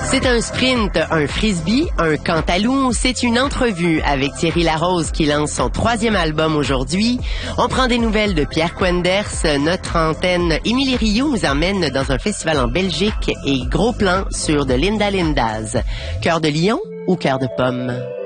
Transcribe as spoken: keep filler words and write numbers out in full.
C'est un sprint, un frisbee, un cantalou. C'est une entrevue avec Thierry Larose qui lance son troisième album aujourd'hui. On prend des nouvelles de Pierre Quenders. Notre antenne Émilie Rioux nous emmène dans un festival en Belgique et gros plan sur de Linda Lindas. Cœur de lion ou cœur de pomme?